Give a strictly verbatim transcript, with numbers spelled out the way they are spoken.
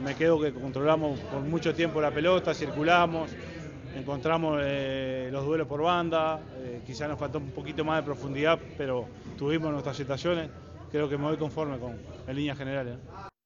me quedo que controlamos por mucho tiempo la pelota, circulamos, encontramos eh, los duelos por banda, eh, quizás nos faltó un poquito más de profundidad, pero tuvimos nuestras situaciones. Creo que me voy conforme con, en líneas generales.